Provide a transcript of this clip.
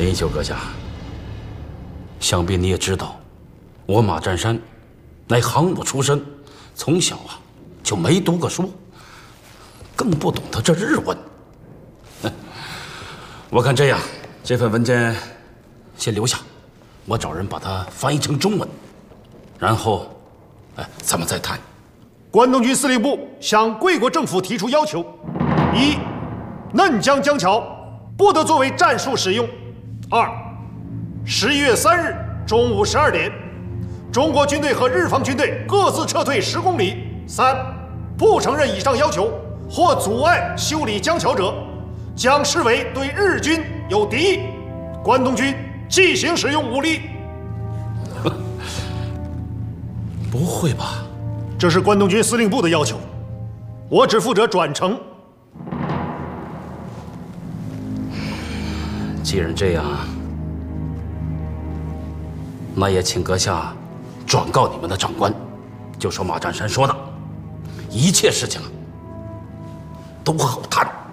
林秀阁下，想必你也知道，我马占山乃行伍出身，从小就没读过书，更不懂得这日文。我看这样，这份文件先留下，我找人把它翻译成中文，然后，咱们再谈。 关东军司令部向贵国政府提出要求：一，嫩江江桥不得作为战术使用；2， 11月3日中午12点，中国军队和日方军队各自撤退10公里；3，不承认以上要求或阻碍修理江桥者，将视为对日军有敌意，关东军即行使用武力。 不会吧？ 这是关东军司令部的要求，我只负责转呈。 既然这样，那也请阁下转告你们的长官，就说马占山说的，一切事情都好谈。